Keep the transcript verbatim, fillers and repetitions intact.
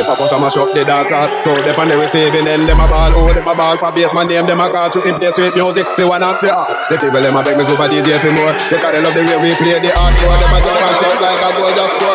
If I bust a mash up the dance hall, crowd them on the receiving end, them a ball. Oh, them a ball for bass man name, them a call to in place with music. They want up for all. The people them a beg me super D J for more, because they love the way we play the hardcore. Them a jump and shout like a goal just score.